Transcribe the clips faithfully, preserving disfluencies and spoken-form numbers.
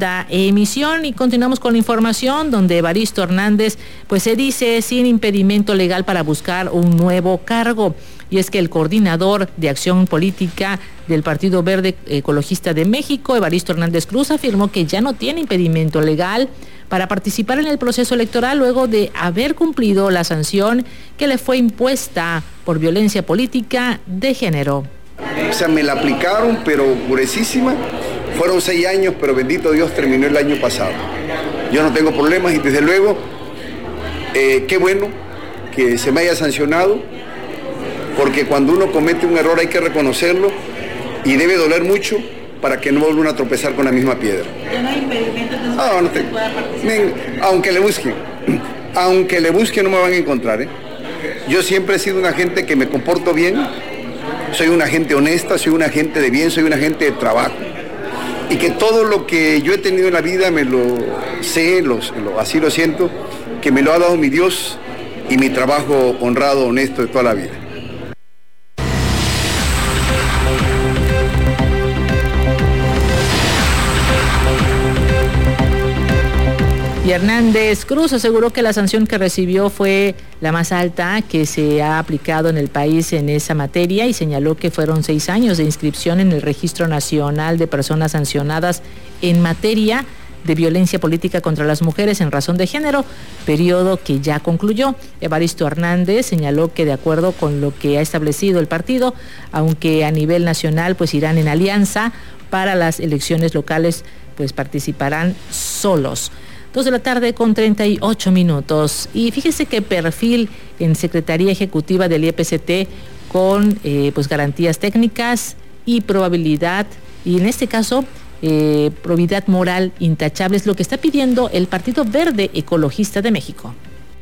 segunda emisión. Y continuamos con la información donde Evaristo Hernández pues se dice sin impedimento legal para buscar un nuevo cargo. Y es que el coordinador de acción política del Partido Verde Ecologista de México, Evaristo Hernández Cruz, afirmó que ya no tiene impedimento legal para participar en el proceso electoral luego de haber cumplido la sanción que le fue impuesta por violencia política de género. O sea, me la aplicaron, pero gruesísima. Fueron seis años, pero bendito Dios, terminó el año pasado. Yo no tengo problemas y desde luego, eh, qué bueno que se me haya sancionado, porque cuando uno comete un error hay que reconocerlo y debe doler mucho para que no vuelvan a tropezar con la misma piedra. ¿Ya no hay impedimento entonces ah, no te, pueda participar? Aunque le busquen, aunque le busquen no me van a encontrar, ¿eh? Yo siempre he sido una gente que me comporto bien, soy una gente honesta, soy una gente de bien, soy una gente de trabajo. Y que todo lo que yo he tenido en la vida me lo sé, lo, lo, así lo siento, que me lo ha dado mi Dios y mi trabajo honrado, honesto de toda la vida. Y Hernández Cruz aseguró que la sanción que recibió fue la más alta que se ha aplicado en el país en esa materia y señaló que fueron seis años de inscripción en el Registro Nacional de Personas Sancionadas en materia de violencia política contra las mujeres en razón de género, periodo que ya concluyó. Evaristo Hernández señaló que de acuerdo con lo que ha establecido el partido, aunque a nivel nacional pues irán en alianza, para las elecciones locales pues participarán solos. Dos de la tarde con treinta y ocho minutos. Y fíjese que perfil en Secretaría Ejecutiva del I E P C T con eh, pues garantías técnicas y probabilidad, y en este caso eh, probidad moral intachable, es lo que está pidiendo el Partido Verde Ecologista de México.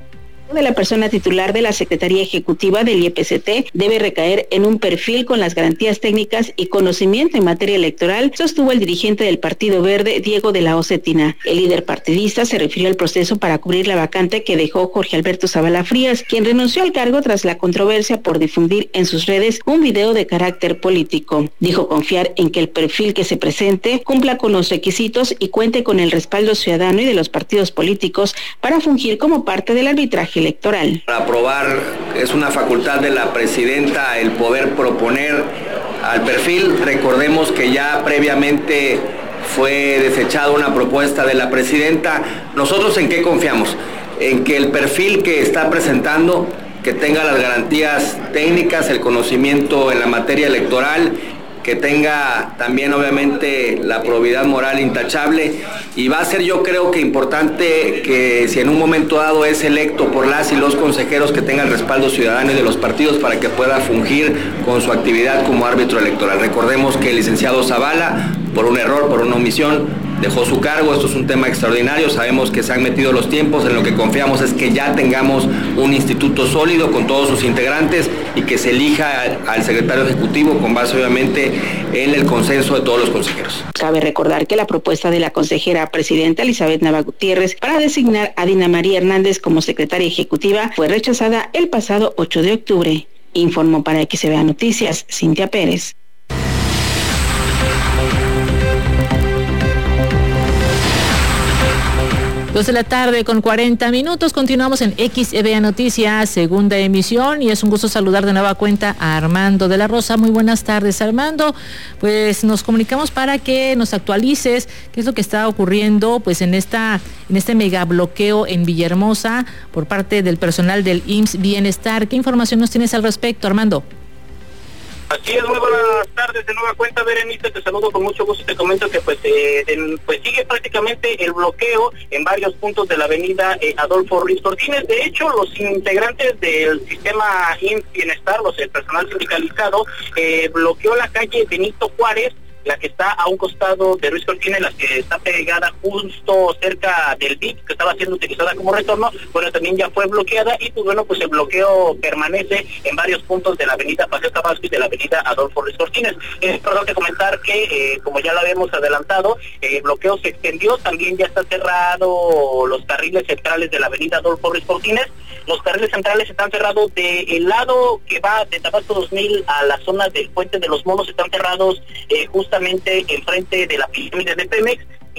De la persona titular de la Secretaría Ejecutiva del I E P C T debe recaer en un perfil con las garantías técnicas y conocimiento en materia electoral, sostuvo el dirigente del Partido Verde, Diego de la O Cetina. El líder partidista se refirió al proceso para cubrir la vacante que dejó Jorge Alberto Zavala Frías, quien renunció al cargo tras la controversia por difundir en sus redes un video de carácter político. Dijo confiar en que el perfil que se presente cumpla con los requisitos y cuente con el respaldo ciudadano y de los partidos políticos para fungir como parte del arbitraje electoral. Para aprobar es una facultad de la presidenta el poder proponer al perfil. Recordemos que ya previamente fue desechada una propuesta de la presidenta. ¿Nosotros en qué confiamos? En que el perfil que está presentando, que tenga las garantías técnicas, el conocimiento en la materia electoral, que tenga también obviamente la probidad moral intachable, y va a ser, yo creo que importante que si en un momento dado es electo por las y los consejeros, que tenga el respaldo ciudadano y de los partidos para que pueda fungir con su actividad como árbitro electoral. Recordemos que el licenciado Zavala, por un error, por una omisión, dejó su cargo. Esto es un tema extraordinario, sabemos que se han metido los tiempos, en lo que confiamos es que ya tengamos un instituto sólido con todos sus integrantes y que se elija al secretario ejecutivo con base obviamente en el consenso de todos los consejeros. Cabe recordar que la propuesta de la consejera presidenta Elizabeth Nava Gutiérrez para designar a Dina María Hernández como secretaria ejecutiva fue rechazada el pasado ocho de octubre. Informó para X B A Noticias, Cintia Pérez. Dos de la tarde con cuarenta minutos, continuamos en X B A Noticias, segunda emisión, y es un gusto saludar de nueva cuenta a Armando de la Rosa. Muy buenas tardes, Armando. Pues nos comunicamos para que nos actualices qué es lo que está ocurriendo pues en esta en este mega bloqueo en Villahermosa por parte del personal del I M S S Bienestar. ¿Qué información nos tienes al respecto, Armando? Así es, muy buenas tardes de nueva cuenta, Berenice, te saludo con mucho gusto y te comento que pues eh, en, pues sigue prácticamente el bloqueo en varios puntos de la avenida eh, Adolfo Ruiz Cortines. De hecho, los integrantes del sistema I M S S Bienestar, los el personal sindicalizado, eh, bloqueó la calle Benito Juárez, la que está a un costado de Ruiz Cortines, la que está pegada justo cerca del D I P, que estaba siendo utilizada como retorno, bueno, también ya fue bloqueada, y pues bueno, pues el bloqueo permanece en varios puntos de la avenida Paseo Tabasco y de la avenida Adolfo Ruiz Cortines. Es importante comentar que, eh, como ya lo habíamos adelantado, eh, el bloqueo se extendió, también ya está cerrado los carriles centrales de la avenida Adolfo Ruiz Cortines. Los carriles centrales están cerrados del lado que va de Tabasco dos mil a la zona del Puente de los Monos, están cerrados eh, justamente enfrente de la pirámide de Pemex,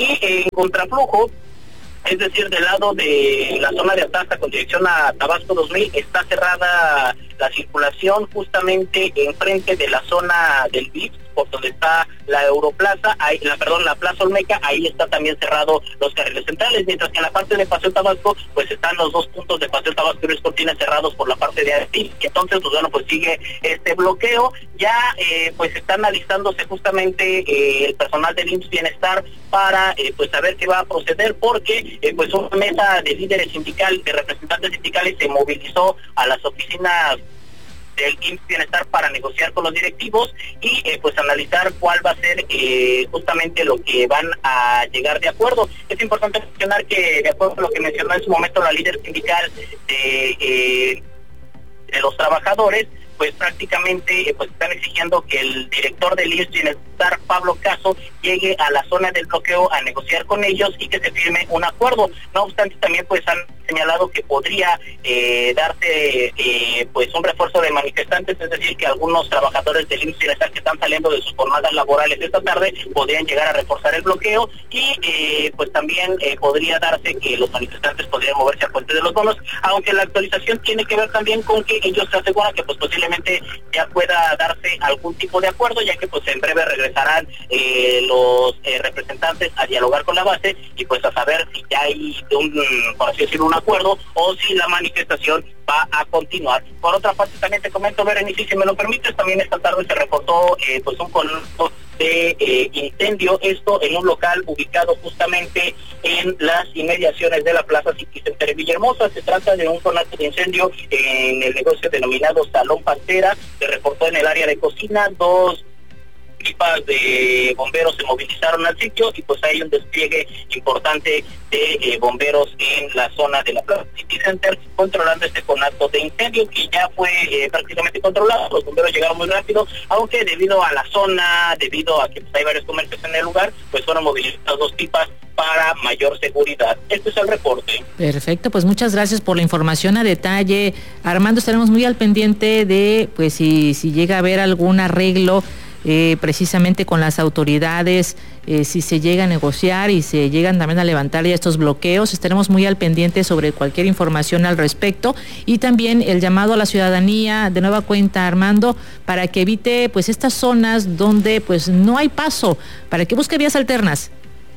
y en contraflujo, es decir, del lado de la zona de Atasta con dirección a Tabasco dos mil, está cerrada la circulación justamente enfrente de la zona del V I P S, por donde está la Europlaza, ahí, la perdón, la Plaza Olmeca, ahí está también cerrado los carriles centrales, mientras que en la parte de Paseo Tabasco, pues están los dos puntos de Paseo Tabasco y Ruiz Cortines cerrados por la parte de Artil, y entonces, pues bueno, pues sigue este bloqueo, ya eh, pues está analizándose justamente eh, el personal del I M S S Bienestar para eh, pues saber qué va a proceder, porque eh, pues una mesa de líderes sindicales, de representantes sindicales se movilizó a las oficinas del I M S S Bienestar para negociar con los directivos y eh, pues analizar cuál va a ser eh, justamente lo que van a llegar de acuerdo. Es importante mencionar que, de acuerdo a lo que mencionó en su momento la líder sindical de, eh, de los trabajadores, pues prácticamente eh, pues están exigiendo que el director del I M S S Bienestar, Pablo Caso, llegue a la zona del bloqueo a negociar con ellos y que se firme un acuerdo. No obstante, también pues han señalado que podría eh, darse eh, pues un refuerzo de manifestantes, es decir, que algunos trabajadores del I M S S Bienestar que están saliendo de sus jornadas laborales esta tarde podrían llegar a reforzar el bloqueo y eh, pues también eh, podría darse que los manifestantes podrían moverse al Puente de los Bonos, aunque la actualización tiene que ver también con que ellos se aseguran que pues posiblemente ya pueda darse algún tipo de acuerdo, ya que pues en breve regresarán eh, los eh, representantes a dialogar con la base y pues a saber si ya hay un, por así decirlo, un acuerdo o si la manifestación va a continuar. Por otra parte, también te comento, Berenice, si me lo permites, también esta tarde se reportó eh, pues un conato de eh, incendio, esto en un local ubicado justamente en las inmediaciones de la Plaza City Center en Villahermosa. Se trata de un conato de incendio en el negocio denominado Salón Pantera. Se reportó en el área de cocina, dos equipas de bomberos se movilizaron al sitio y pues hay un despliegue importante de eh, bomberos en la zona de la Plaza City Center controlando este conato de incendio que ya fue eh, prácticamente controlado. Los bomberos llegaron muy rápido, aunque debido a la zona, debido a que pues, hay varios comercios en el lugar, pues fueron movilizadas dos pipas para mayor seguridad. Este es el reporte. Perfecto, pues muchas gracias por la información a detalle. Armando, estaremos muy al pendiente de pues si, si llega a haber algún arreglo Eh, precisamente con las autoridades, eh, si se llega a negociar y se llegan también a levantar ya estos bloqueos, estaremos muy al pendiente sobre cualquier información al respecto y también el llamado a la ciudadanía de nueva cuenta, Armando, para que evite pues estas zonas donde pues no hay paso, para que busque vías alternas.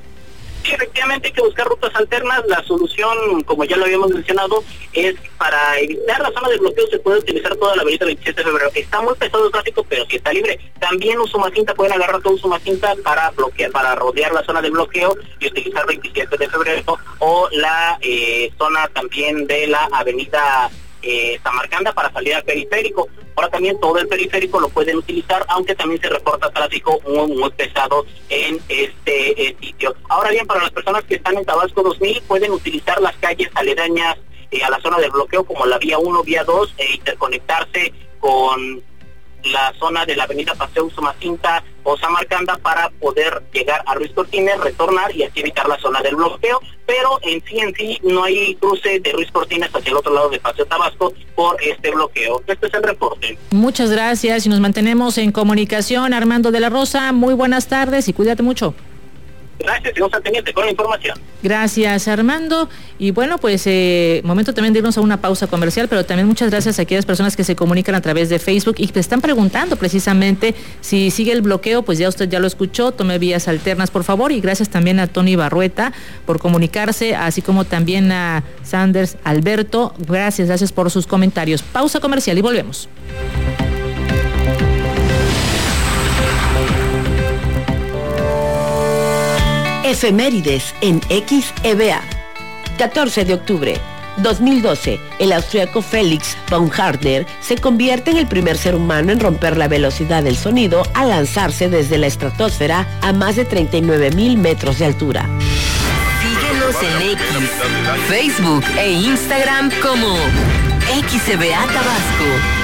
Sí, efectivamente hay que buscar rutas alternas. La solución, como ya lo habíamos mencionado, es para evitar la zona de bloqueo se puede utilizar toda la avenida veintisiete de febrero. Está muy pesado el tráfico, pero si está libre. También Usumacinta, pueden agarrar todo Usumacinta para bloquear, para rodear la zona de bloqueo y utilizar veintisiete de febrero o la eh, zona también de la avenida Eh, Samarcanda para salir al periférico. Ahora también todo el periférico lo pueden utilizar, aunque también se reporta tráfico muy, muy pesado en este eh, sitio. Ahora bien, para las personas que están en Tabasco dos mil, pueden utilizar las calles aledañas eh, a la zona del bloqueo, como la vía uno, vía dos, e interconectarse con la zona de la avenida Paseo Usumacinta o Samarcanda para poder llegar a Ruiz Cortines, retornar y así evitar la zona del bloqueo, pero en sí en sí no hay cruce de Ruiz Cortines hacia el otro lado de Paseo Tabasco por este bloqueo. Este es el reporte. Muchas gracias y nos mantenemos en comunicación. Armando de la Rosa, muy buenas tardes y cuídate mucho. Gracias, señor Santeniente, con la información. Gracias, Armando. Y bueno, pues eh, momento también de irnos a una pausa comercial, pero también muchas gracias a aquellas personas que se comunican a través de Facebook y que están preguntando precisamente si sigue el bloqueo. Pues ya usted ya lo escuchó, tome vías alternas, por favor. Y gracias también a Tony Barrueta por comunicarse, así como también a Sanders Alberto. Gracias, gracias por sus comentarios. Pausa comercial y volvemos. Efemérides en X E B A. catorce de octubre dos mil doce, el austríaco Felix Baumgartner se convierte en el primer ser humano en romper la velocidad del sonido al lanzarse desde la estratosfera a más de treinta y nueve mil metros de altura. Síguenos en X, Facebook e Instagram como X E B A Tabasco.